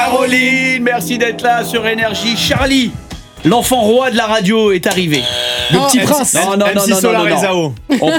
Caroline, merci d'être là sur Énergie. Charlie, l'enfant roi de la radio est arrivé. Le petit prince. Non.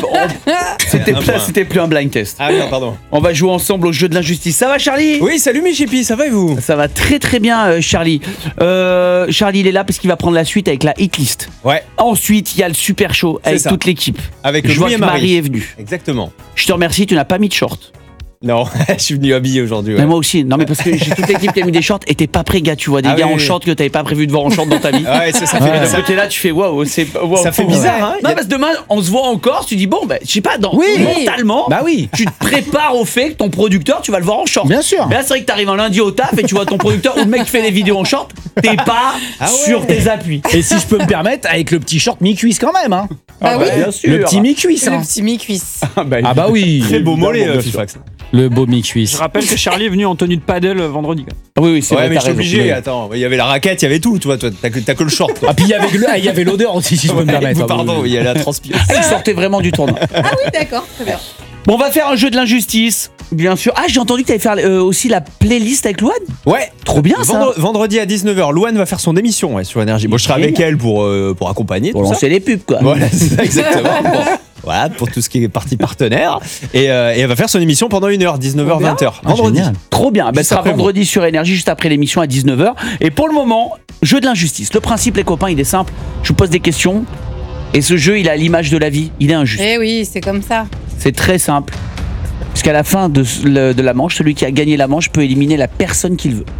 C'était plus un blind test. Ah non, pardon. On va jouer ensemble au jeu de l'injustice. Ça va, Charlie? Oui, salut mes chipis, ça va et vous? Ça va très très bien, Charlie. Charlie, il est là parce qu'il va prendre la suite avec la hit list. Ouais. Ensuite, il y a le super show avec toute l'équipe. Avec Je vois Louis et que Marie est venue. Exactement. Je te remercie, tu n'as pas mis de short. Non, je suis venu habillé aujourd'hui. Ouais. Mais moi aussi. Non, mais parce que j'ai toute l'équipe qui a mis des shorts et t'es pas prêt, gars. Tu vois des gars en short que t'avais pas prévu de voir en short dans ta vie. Ouais, ça fait de ce côté-là, tu fais waouh, ça fait bizarre, hein. Non, parce que demain, on se voit encore, tu dis bon, bah, je sais pas, mentalement, tu te prépares au fait que ton producteur, tu vas le voir en short. Bien sûr. Mais là, c'est vrai que t'arrives un lundi au taf et tu vois ton producteur ou le mec qui fait des vidéos en short, t'es pas sur tes appuis. Et si je peux me permettre, avec le petit short mi-cuisse quand même, hein. Bah oui. Bien sûr. Le petit mi-cuisse, hein. Le petit mi-cuisse. Ah bah oui. Très beau mollet, Fifax. Le beau mi-cuisse. Je rappelle que Charlie est venu en tenue de paddle vendredi. Oui, c'est vrai, mais je suis t'as raison. obligé. Attends, il y avait la raquette, il y avait tout. Toi, t'as que le short. Ah puis il y avait l'odeur aussi, si je peux me permettre. Pardon, il y a la transpiration. Il sortait vraiment du tournoi. Ah oui, d'accord, très bien. Bon, on va faire un jeu de l'injustice, bien sûr. Ah, j'ai entendu que t'allais faire aussi la playlist avec Louane. Ouais. Trop bien ça. Vendredi à 19h, Louane va faire son émission sur Énergie. Moi, je serai avec elle pour accompagner. Pour tout lancer les pubs, quoi. Voilà, c'est ça, exactement. Bon, voilà, pour tout ce qui est partie partenaire. Et elle va faire son émission pendant 1h, 19h, 20h. Vendredi. Trop bien. Ce sera après vendredi sur Énergie, juste après l'émission à 19h. Et pour le moment, jeu de l'injustice. Le principe, les copains, il est simple. Je vous pose des questions. Et ce jeu, il a l'image de la vie. Il est injuste. Eh oui, c'est comme ça. C'est très simple. Puisqu'à la fin de la manche, celui qui a gagné la manche peut éliminer la personne qu'il veut.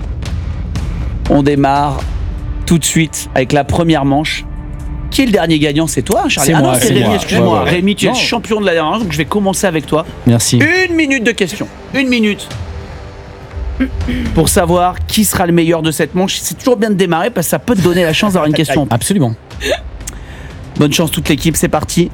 On démarre tout de suite avec la première manche. Qui est le dernier gagnant? C'est toi, Charlie? C'est moi, non, c'est c'est Rémi, moi. excuse-moi. Ouais. Rémi, tu es Non. le champion de la dernière manche, donc je vais commencer avec toi. Merci. 1 minute de question. 1 minute. Pour savoir qui sera le meilleur de cette manche. C'est toujours bien de démarrer parce que ça peut te donner la chance d'avoir une question. Absolument. Bonne chance toute l'équipe, c'est parti.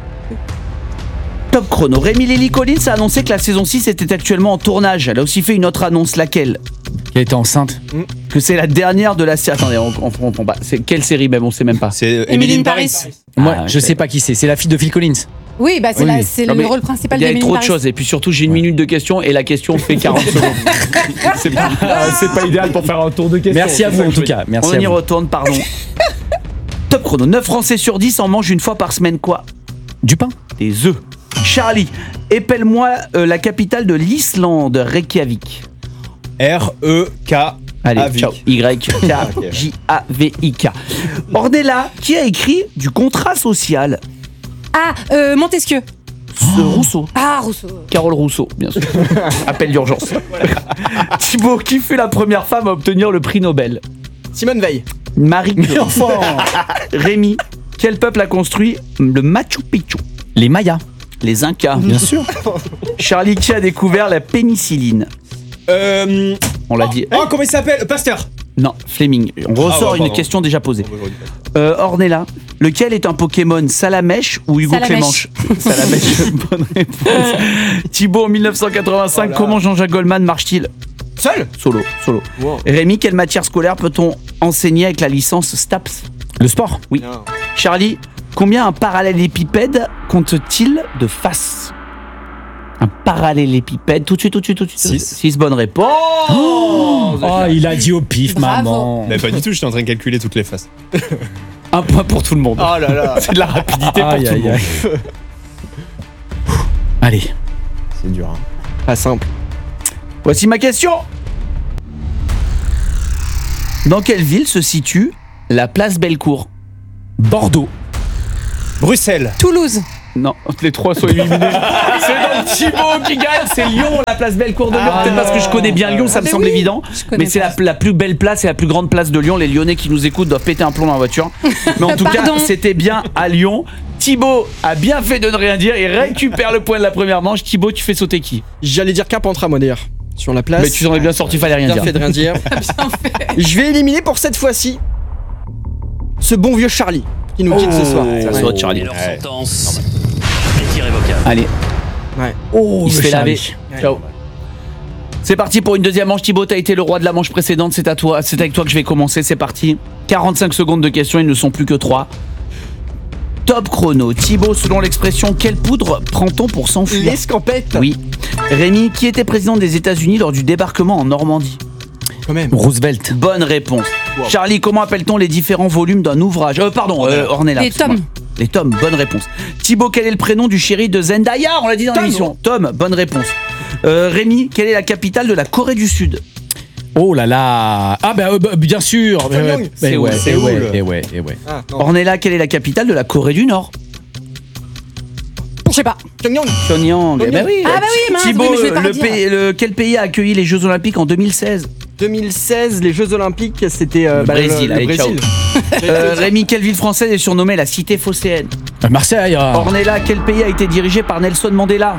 Top chrono. Rémi Lily Collins a annoncé que la saison 6 était actuellement en tournage. Elle a aussi fait une autre annonce, laquelle? Qui était enceinte. Que c'est la dernière de la série. Attendez, on prend pas. C'est quelle série même? On sait même pas. C'est Emily in Paris. Moi, Ah, je sais pas qui c'est. C'est la fille de Phil Collins. Oui, bah c'est Oui. c'est Non, le mais rôle principal Il y a d'Emily trop in de Paris. choses. Et puis surtout, j'ai 1 minute de question et la question fait 40 secondes. C'est pas idéal pour faire un tour de questions. Merci à vous en tout cas. Merci On à y vous. retourne, pardon. Top chrono. 9 Français sur 10 en mangent une fois par semaine quoi? Du pain. Des œufs. Charlie, épelle-moi la capitale de l'Islande, Reykjavik. R-E-K. Allez, ciao. Y-K-J-A-V-I-K. Ornella, qui a écrit du contrat social? Ah, Montesquieu. Rousseau. Ah, Rousseau. Carole Rousseau, bien sûr. Appel d'urgence. Thibaut, qui fut la première femme à obtenir le prix Nobel? Simone Veil. Marie Curie. Rémi, quel peuple a construit le Machu Picchu? Les Mayas. Les Incas. Bien sûr. Charlie, qui a découvert la pénicilline? On l'a dit. Oh, comment il s'appelle? Pasteur. Non, Fleming. On ressort une pardon. question déjà posée. Ornella, lequel est un Pokémon? Salamèche ou Hugo Salamèche. Clémenche? Salamèche, bonne réponse. Thibaut, en 1985, comment Jean-Jacques Goldman marche-t-il? Seul. Solo. Wow. Rémi, quelle matière scolaire peut-on enseigner avec la licence STAPS? Le sport. Oui. Non. Charlie, combien un parallélépipède compte-t-il de faces? Un parallélépipède, tout de suite. 6 bonnes réponses. Oh, il a dit au pif, Bravo. maman. Mais pas du tout, j'étais en train de calculer toutes les faces. Un point pour tout le monde. Oh là là. C'est de la rapidité pour Aïe, tout le aïe, monde. aïe. Allez. C'est dur, hein. Pas simple. Voici ma question. Dans quelle ville se situe la place Bellecour? Bordeaux. Bruxelles. Toulouse. Non, les trois sont éliminés. C'est donc Thibaut qui gagne. C'est Lyon, la place Bellecour de Lyon. Peut-être parce que je connais bien Lyon, ça me Mais semble oui, évident. je connais Mais c'est pas. la plus belle place et la plus grande place de Lyon. Les Lyonnais qui nous écoutent doivent péter un plomb dans la voiture. Mais en tout cas, Pardon. c'était bien à Lyon. Thibaut a bien fait de ne rien dire. Il récupère le point de la première manche. Thibaut, tu fais sauter qui? J'allais dire Carpentras, moi d'ailleurs. Sur la place. Mais tu en es bien sorti, fallait rien Bien dire. fait de rien dire. Bien fait. Je vais éliminer pour cette fois-ci ce bon vieux Charlie qui nous quitte ce soir. Ça Ouais. saute, Charlie. Leur sentence est irrévocable. Allez. Ouais. Oh, Il se le fait laver. Charlie. Ciao. C'est parti pour une deuxième manche. Thibaut, t'as été le roi de la manche précédente. C'est à toi. C'est avec toi que je vais commencer. C'est parti. 45 secondes de questions. Ils ne sont plus que 3. Top chrono. Thibaut, selon l'expression, quelle poudre prend-on pour s'enfuir? L'escampette. Oui. Rémi, qui était président des États-Unis lors du débarquement en Normandie? Quand même. Roosevelt. Bonne réponse. Wow. Charlie, comment appelle-t-on les différents volumes d'un ouvrage Ornella. Les excuse-moi. tomes. Les tomes, bonne réponse. Thibaut, quel est le prénom du chéri de Zendaya? On l'a dit dans Tom. l'émission. Tom, bonne réponse. Rémi, quelle est la capitale de la Corée du Sud? Oh là là. Ah bah bien sûr. Pyongyang. Ouais. Séoul. Ouais. Ah, non. Ornella, quelle est la capitale de la Corée du Nord? Je sais pas. Pyongyang. Pyongyang. Eh ben oui. Ah bah oui, mince, Thibaut, oui, mais je vais pas redire. quel pays a accueilli les Jeux Olympiques en 2016? 2016, les Jeux Olympiques, c'était Brésil, le allez, Brésil. Rémi, quelle ville française est surnommée la cité phocéenne? Marseille. Ornella, quel pays a été dirigé par Nelson Mandela?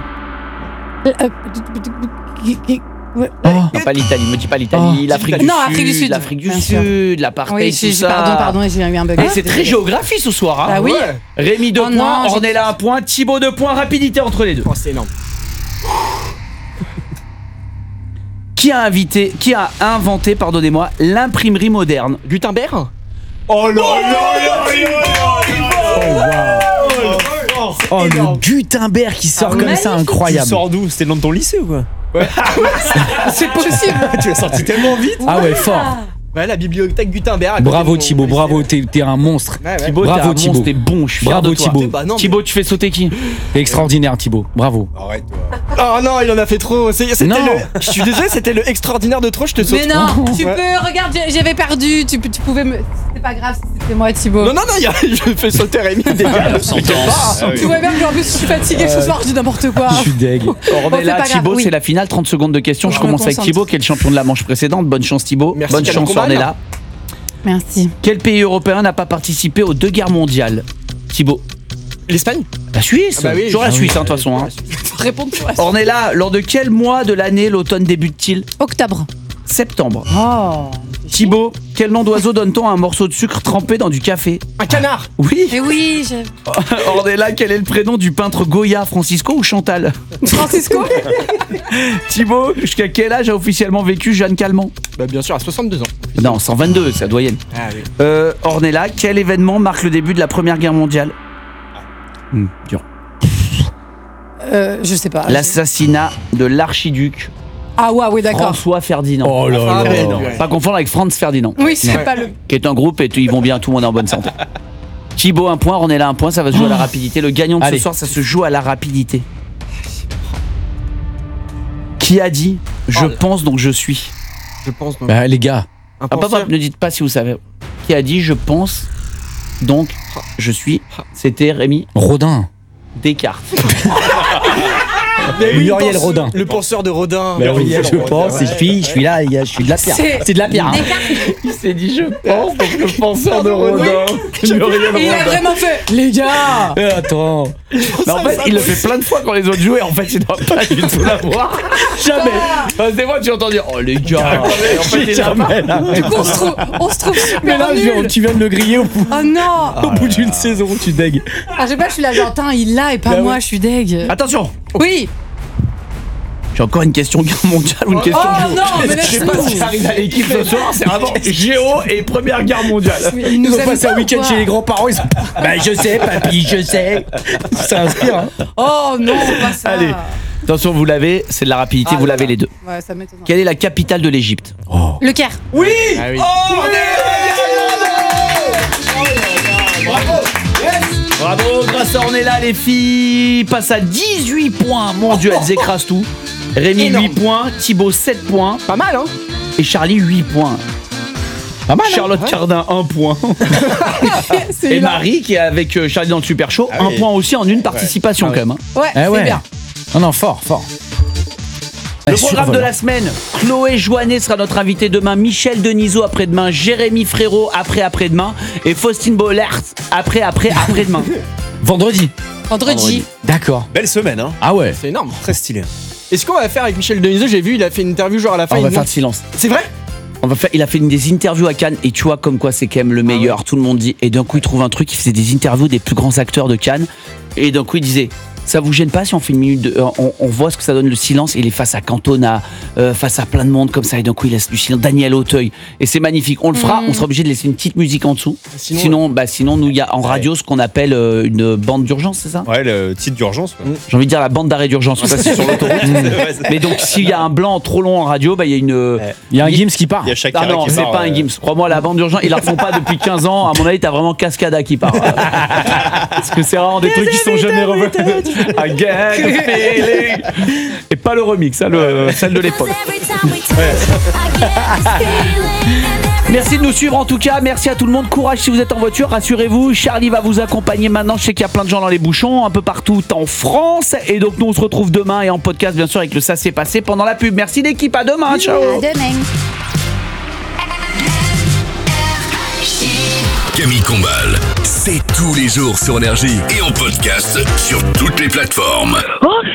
Non, pas l'Italie, me dis pas l'Italie, l'Afrique du Non, Sud, Afrique du Sud, l'Afrique du bien sûr. Sud, l'apartheid, Oui, tout ça. pardon, j'ai eu un bug. Et c'est très géographie ce soir. Hein. Ah oui. Ouais. Rémi 2 Oh points, non, j'ai- Ornella 1 point, Thibaut 2 points, rapidité entre les deux. Oh, c'est énorme. Qui a inventé, pardonnez-moi, l'imprimerie moderne? Gutenberg. Oh là Oh le Gutenberg qui sort comme ça, Tu incroyable. sors d'où? C'était le nom de ton lycée ou quoi? C'est possible. Tu l'as sorti tellement vite. Ah ouais, fort. Ouais, la bibliothèque Gutenberg. à côté Bravo de mon Thibaut, lycée. bravo, t'es un monstre. Ouais, ouais. Thibaut, Bravo, t'es un Thibaut. monstre, t'es bon, je suis fier Bravo, de toi. Thibaut. Bah non, mais- Thibaut, tu fais sauter qui? T'es extraordinaire Thibaut, bravo. Arrête toi. Oh non, il en a fait trop. C'était Non. le. Je suis désolé, c'était le extraordinaire de trop. Je te saute. Mais non, tu Ouais. peux, regarde, j'avais perdu, tu pouvais me... C'est pas grave si c'était moi Thibaut. Non, je fais sauter Rémi déjà. Sentence. Tu vois bien qu'en plus je suis fatiguée ce soir, je dis n'importe quoi. Je suis deg. Ornella, pas grave, Thibaut, oui. c'est la finale, 30 secondes de questions. Bon, Je je me commence avec concentre. Thibaut, qui est le champion de la manche précédente. Bonne chance Thibaut. Merci, Bonne Canon chance Combat. Ornella. Merci. Quel pays européen n'a pas participé aux 2 guerres mondiales? Thibaut. L'Espagne. La Suisse. Ah bah oui. Toujours la Ah Suisse, hein, de toute façon. Hein. Répondre pour Ornella, lors de quel mois de l'année l'automne débute-t-il? Octobre. Septembre. Oh. Thibaut, quel nom d'oiseau donne-t-on à un morceau de sucre trempé dans du café? Un canard. Oui. Et oui, Ornella, quel est le prénom du peintre Goya? Francisco ou Chantal? Francisco. Thibaut, jusqu'à quel âge a officiellement vécu Jeanne Calment? Bah bien sûr, à 62 ans. Non, 122, c'est la doyenne. Ah oui. Ornella, quel événement marque le début de la Première Guerre mondiale? Dur. Je sais pas. L'assassinat de l'archiduc Ah ouais, oui, d'accord. François Ferdinand. Oh là Ah, là. ouais, Non, ouais. pas confondre avec Franz Ferdinand. Oui, c'est Ouais. pas le. Qui est un groupe et ils vont bien, tout le monde est en bonne santé. Thibaut 1 point, Ornella 1 point, ça va se jouer à la rapidité. Le gagnant de Allez. ce soir, ça se joue à la rapidité. Qui a dit je pense donc je suis? Je pense. donc. Bah les gars, Un Ah, penseur. ne dites pas si vous savez. Qui a dit je pense donc je suis? C'était Rémi Rodin. Descartes. Mais oui, Muriel le penseur- Rodin. Le penseur de Rodin. Bah oui, Muriel je Rodin, pense, ouais. je suis là, les gars, je suis de la pierre. C'est de la pierre. hein. Il s'est dit je pense donc le penseur de Rodin. Muriel Et il a Rodin. vraiment fait. Les gars. Attends, Mais en fait, il le fait plein de fois quand les autres jouaient. En fait, il doit pas du tout l'avoir. jamais. Parce que des fois, tu entends dire oh les gars. Et en fait, il a pas. Jamais, là. Du coup, on se trouve Mais super là, nuls. tu viens de le griller au bout, Oh non. d'une saison, tu deg. Ah, je sais pas, je suis là, genre, tain, il l'a et pas Bah moi, oui. je suis deg. Attention. Oui. J'ai encore une question guerre mondiale ou une question Oh géo. non, mais Je sais pas ce qui arrive à l'équipe ce soir. C'est vraiment géo et première guerre mondiale. Il Ils nous ont aime passé pas un ou week-end quoi chez les grands-parents, ils sont... Bah je sais, papy, je sais. Ça inspire, hein. Oh non, pas ça. Allez. Attention, vous l'avez, c'est de la rapidité, Ah vous là l'avez là. les deux. Ouais, ça m'étonne. Quelle est la capitale de l'Égypte? Le Caire. Oui. Ah oui. Bravo, grâce à Ornella, les filles passent à 18 points. Mon Dieu, elles écrasent tout. Rémi, Énorme. 8 points. Thibaut, 7 points. Pas mal, hein. Et Charlie, 8 points. Pas mal, hein. Charlotte Cardin, 1 point. C'est Et là. Marie, qui est avec Charlie dans le Super Show, Ah 1 oui. point aussi en une participation quand même. hein. Ouais, Eh c'est ouais. bien. Non, fort, fort. Le programme de la semaine, Chloé Joannet sera notre invitée demain, Michel Denisot après-demain, Jérémy Frérot après-après-demain et Faustine Bollert après-après-après-demain. Vendredi. Vendredi. D'accord. Belle semaine, hein. Ah ouais. C'est énorme. Très stylé. Et ce qu'on va faire avec Michel Denisot, j'ai vu, il a fait une interview genre à la fin. On va il faire montre- de silence. C'est vrai. Il a fait des interviews à Cannes et tu vois comme quoi c'est quand même le meilleur, tout le monde dit. Et d'un coup il trouve un truc, il faisait des interviews des plus grands acteurs de Cannes et d'un coup il disait Ça vous gêne pas si on fait une minute de, on voit ce que ça donne le silence, et il est face à Cantona, face à plein de monde comme ça, et d'un coup il laisse du silence, Daniel Auteuil, et c'est magnifique. On le fera, on sera obligé de laisser une petite musique en dessous. Sinon nous il y a en radio ce qu'on appelle une bande d'urgence, c'est ça? Ouais, le titre d'urgence. Ouais. J'ai envie de dire la bande d'arrêt d'urgence, je sais pas si c'est sur l'autoroute. Mais donc s'il y a un blanc trop long en radio, il y a une... Il y a un Gims qui part. Il y a Shakira Ah non, qui c'est part, pas un Gims. Crois-moi, la bande d'urgence, ils la refont pas depuis 15 ans. À mon avis, t'as vraiment Cascada qui part. Parce que c'est vraiment des trucs qui sont jamais revenus. I get a feeling. Et pas le remix, celle de l'époque. Merci de nous suivre en tout cas, merci à tout le monde, courage si vous êtes en voiture, rassurez-vous, Charlie va vous accompagner maintenant, je sais qu'il y a plein de gens dans les bouchons, un peu partout en France, et donc nous on se retrouve demain et en podcast bien sûr avec le Ça s'est passé pendant la pub. Merci l'équipe, à demain, ciao. À demain. Camille Combal, c'est tous les jours sur Énergie et en podcast sur toutes les plateformes.